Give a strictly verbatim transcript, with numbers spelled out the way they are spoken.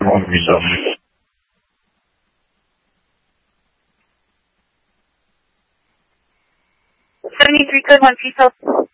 won't be done. seventy-three code one, please help.